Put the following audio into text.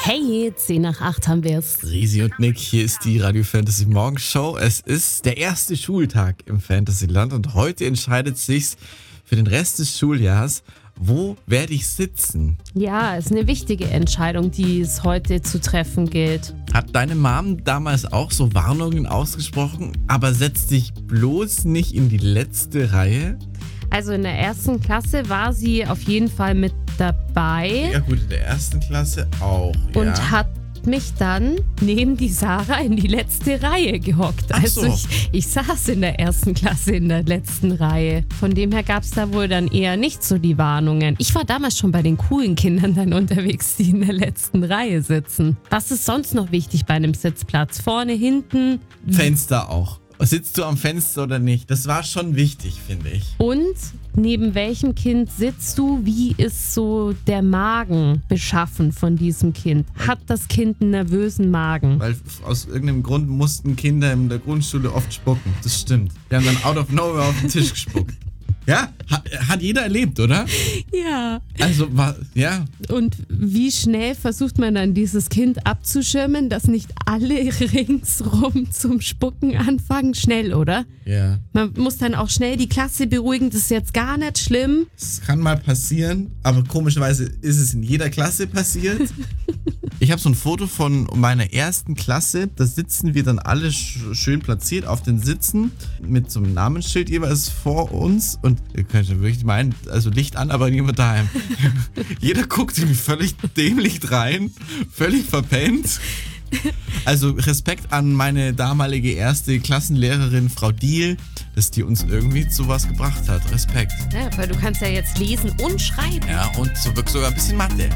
Hey, 10 nach 8 haben wir es. Risi und Nick, hier ist die Radio Fantasy Morgenshow. Es ist der erste Schultag im Fantasyland und heute entscheidet sich's für den Rest des Schuljahres, wo werde ich sitzen? Ja, ist eine wichtige Entscheidung, die es heute zu treffen gilt. Hat deine Mom damals auch so Warnungen ausgesprochen, aber setz dich bloß nicht in die letzte Reihe? Also in der ersten Klasse war sie auf jeden Fall mit dabei Ja gut, in der ersten Klasse auch, ja. und hat mich dann neben die Sarah in die letzte Reihe gehockt. Ach Also so. ich saß in der ersten Klasse in der letzten Reihe. Von dem her gab es da wohl dann eher nicht so die Warnungen. Ich war damals schon bei den coolen Kindern dann unterwegs, die in der letzten Reihe sitzen. Was ist sonst noch wichtig bei einem Sitzplatz? Vorne, hinten? Fenster auch. Sitzt du am Fenster oder nicht? Das war schon wichtig, finde ich. Und neben welchem Kind sitzt du? Wie ist so der Magen beschaffen von diesem Kind? Hat das Kind einen nervösen Magen? Weil aus irgendeinem Grund mussten Kinder in der Grundschule oft spucken. Das stimmt. Die haben dann out of nowhere auf den Tisch gespuckt. Ja, hat jeder erlebt, oder? Ja. Also, ja. Und wie schnell versucht man dann dieses Kind abzuschirmen, dass nicht alle ringsrum zum Spucken anfangen? Schnell, oder? Ja. Man muss dann auch schnell die Klasse beruhigen, das ist jetzt gar nicht schlimm. Es kann mal passieren, aber komischerweise ist es in jeder Klasse passiert. Ich habe so ein Foto von meiner ersten Klasse, da sitzen wir dann alle schön platziert auf den Sitzen mit so einem Namensschild jeweils vor uns und ihr könnt ja wirklich meinen, also Licht an, aber niemand daheim. Jeder guckt irgendwie völlig dämlich rein, völlig verpennt. Also Respekt an meine damalige erste Klassenlehrerin, Frau Diehl, dass die uns irgendwie zu was gebracht hat. Respekt. Ja, weil du kannst ja jetzt lesen und schreiben. Ja, und sogar ein bisschen Mathe.